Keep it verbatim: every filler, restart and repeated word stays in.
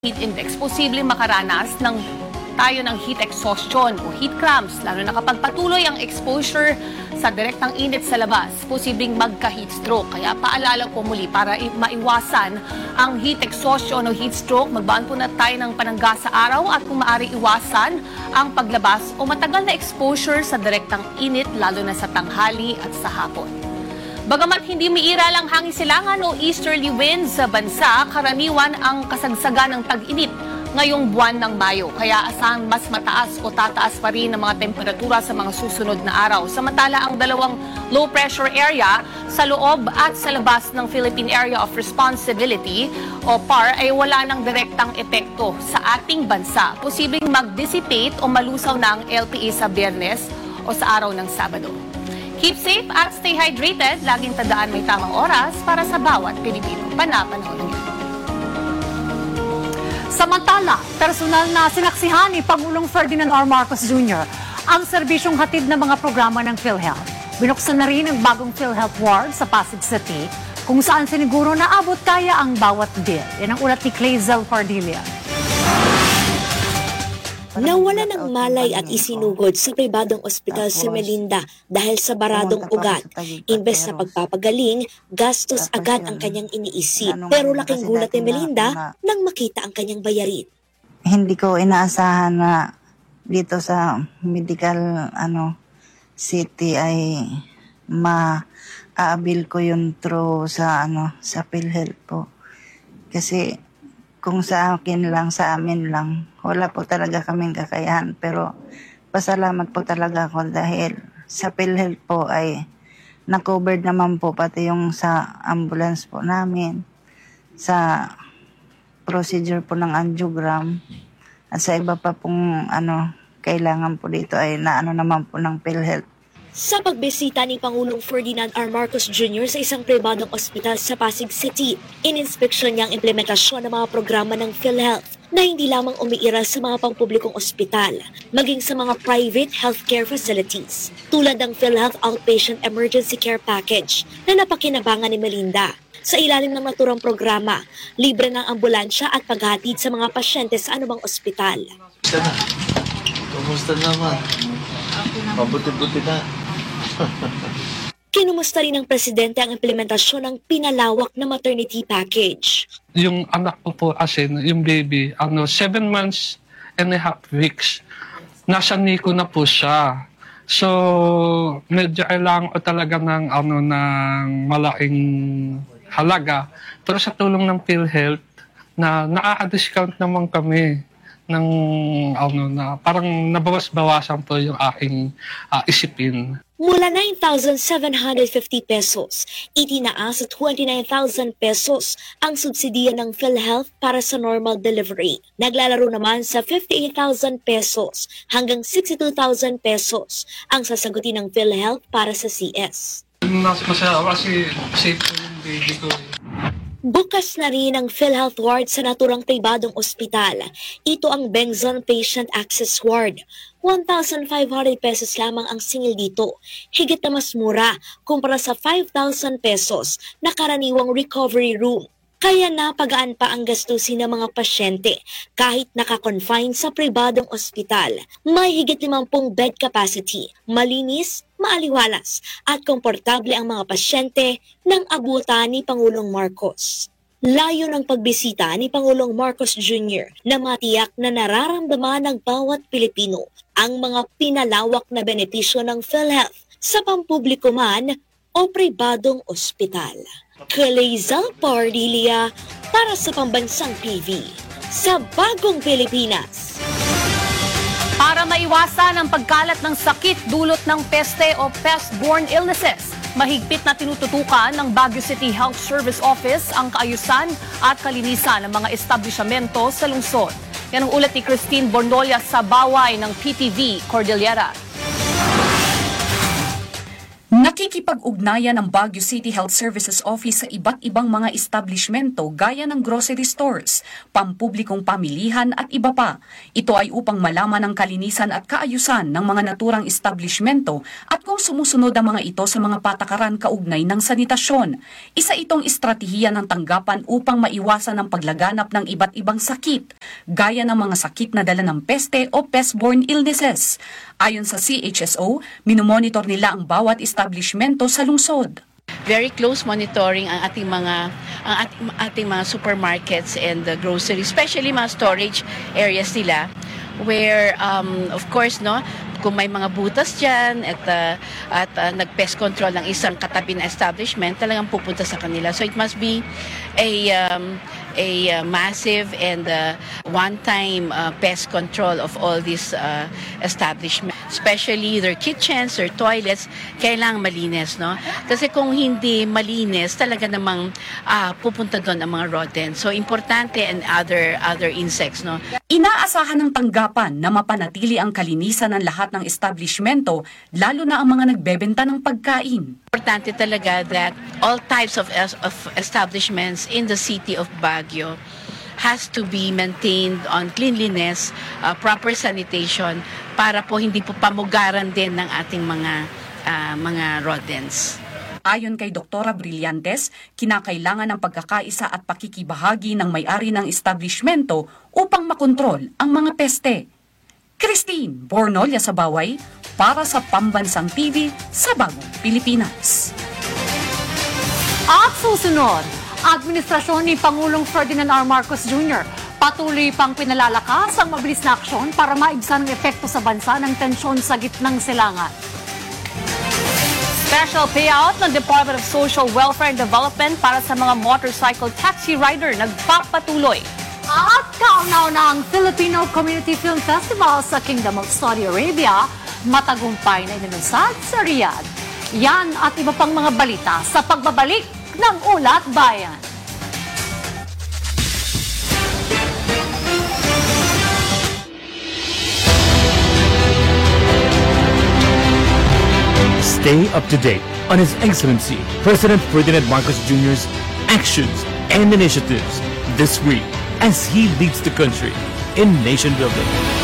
heat index, posibleng makaranas ng tayo ng heat exhaustion o heat cramps, lalo na kapag patuloy ang exposure sa direktang init sa labas, posibleng magka-heat stroke. Kaya paalala ko muli, para maiwasan ang heat exhaustion o heat stroke, magbaan po na tayo ng panangga sa araw at kung maaari iwasan ang paglabas o matagal na exposure sa direktang init, lalo na sa tanghali at sa hapon. Bagamat hindi umiiral ang hangin silangan o easterly winds sa bansa, karaniwan ang kasagsagan ng tag-init ngayong buwan ng Mayo. Kaya asang mas mataas o tataas pa rin ang mga temperatura sa mga susunod na araw. Samantala, ang dalawang low pressure area sa loob at sa labas ng Philippine Area of Responsibility o P A R ay wala ng direktang epekto sa ating bansa. Posibleng mag-dissipate o malusaw na ang L P A sa Biyernes o sa araw ng Sabado. Keep safe at stay hydrated. Laging tandaan may tamang oras para sa bawat Pilipino. Panapanahon niyo. Samantala, personal na sinaksihan ni Pangulong Ferdinand R. Marcos Junior ang serbisyong hatid ng mga programa ng PhilHealth. Binuksan na rin ang bagong PhilHealth Ward sa Pasig City, kung saan siniguro na abot kaya ang bawat bill. Yan ang ulat ni Clazel Pardilia. Nawala ng malay at isinugod sa pribadong ospital sa Melinda dahil sa baradong ugat. Imbes sa pagpapagaling, gastos agad ang kanyang iniisip. Pero laking gulat ni Melinda nang makita ang kanyang bayarin. Hindi ko inaasahan na dito sa medical ano city ay ma-aabil ko yung through sa ano sa PhilHealth po. Kasi kung sa akin lang, sa amin lang, wala po talaga kaming kakayahan. Pero pasalamat po talaga ako dahil sa PhilHealth po ay na-covered naman po pati yung sa ambulance po namin, sa procedure po ng angiogram, at sa iba pa pong ano, kailangan po dito ay naano naman po ng PhilHealth. Sa pagbisita ni Pangulong Ferdinand R. Marcos Junior sa isang pribadong ospital sa Pasig City, ininspeksyon niya ang implementasyon ng mga programa ng PhilHealth na hindi lamang umiiral sa mga pampublikong ospital, maging sa mga private healthcare facilities, tulad ng PhilHealth Outpatient Emergency Care Package na napakinabangan ni Melinda. Sa ilalim ng naturang programa, libre ng ambulansya at paghatid sa mga pasyente sa anumang ospital. Kumusta na? Kumusta naman? Mabuti-buti na. Kinumusta rin ng presidente ang implementasyon ng pinalawak na maternity package. Yung anak ko po kasi, yung baby, ano, seven months and a half weeks, nasa N I C U na po siya. So, medyo kailangan ko talaga ng, ano, ng malaking halaga. Pero sa tulong ng PhilHealth, na nakaka-discount naman kami ng, ano, na parang nabawas-bawasan po yung aking uh, isipin. Mula nine thousand seven hundred fifty pesos, itinaas sa twenty-nine thousand pesos ang subsidiya ng PhilHealth para sa normal delivery. Naglalaro naman sa fifty-eight thousand pesos hanggang sixty-two thousand pesos ang sasagutin ng PhilHealth para sa C S. Masaya ako kasi safe po yung baby ko. Bukas na rin ang PhilHealth Ward sa naturang pribadong ospital. Ito ang Bengzon Patient Access Ward. one thousand five hundred pesos lamang ang singil dito. Higit na mas mura kumpara sa five thousand pesos na karaniwang recovery room. Kaya napagaan pa ang gastusin ng mga pasyente kahit nakakonfine sa pribadong ospital. May higit limampung bed capacity, malinis, maaliwalas at komportable ang mga pasyente ng abutan ni Pangulong Marcos. Layo ng pagbisita ni Pangulong Marcos Junior na matiyak na nararamdaman ng bawat Pilipino ang mga pinalawak na benepisyo ng PhilHealth sa pampubliko man o pribadong ospital. Clazel Pardilia para sa Pambansang T V sa Bagong Pilipinas. Para maiwasan ang pagkalat ng sakit dulot ng peste o pest-borne illnesses, mahigpit na tinututukan ng Baguio City Health Service Office ang kaayusan at kalinisan ng mga establishmento sa lungsod. Yan ang ulat ni Christine Bornolia sa baway ng P T V Cordillera. Nakikipag-ugnayan ng Baguio City Health Services Office sa iba't ibang mga establishmento gaya ng grocery stores, pampublikong pamilihan at iba pa. Ito ay upang malaman ang kalinisan at kaayusan ng mga naturang establishmento at kung sumusunod ang mga ito sa mga patakaran kaugnay ng sanitasyon. Isa itong estratehiya ng tanggapan upang maiwasan ang paglaganap ng iba't ibang sakit, gaya ng mga sakit na dala ng peste o pest-borne illnesses. Ayon sa C H S O, minomonitor nila ang bawat establishmento sa lungsod. Very close monitoring ang ating mga ang ating, ating mga supermarkets and the groceries, especially mga storage areas nila, where um, of course no, kung may mga butas dyan at, uh, at uh, nag-pest control ng isang katabi na establishment, talagang pupunta sa kanila. So it must be a um, a uh, massive and uh, one-time uh, pest control of all these uh, establishments, especially their kitchens or toilets. Kailangang malinis, no? Kasi kung hindi malinis, talaga namang uh, pupunta doon ang mga rodents. So importante, and other other insects, no? Inaasahan ng tanggapan na mapanatili ang kalinisan ng lahat ng establishmento, lalo na ang mga nagbebenta ng pagkain. Importante talaga that all types of, of establishments in the city of Baguio has to be maintained on cleanliness, uh, proper sanitation, para po hindi po pamugaran din ng ating mga uh, mga rodents. Ayon kay Doktora Brillantes, kinakailangan ng pagkakaisa at pakikibahagi ng may-ari ng establishmento upang makontrol ang mga peste. Christine Bornolia sa Baway, para sa Pambansang T V sa Bagong Pilipinas. At susunod, administrasyon ni Pangulong Ferdinand R. Marcos Junior patuloy pang pinalalakas ang mabilis na aksyon para maibsan ang epekto sa bansa ng tensyon sa gitnang silangan. Special payout ng Department of Social Welfare and Development para sa mga motorcycle taxi rider nagpapatuloy. At countdown ng Filipino Community Film Festival sa Kingdom of Saudi Arabia, matagumpay na inanunsad sa Riyadh. Yan at iba pang mga balita sa pagbabalik ng Ulat Bayan. Stay up to date on His Excellency President Ferdinand Marcos Junior's actions and initiatives this week as he leads the country in nation building.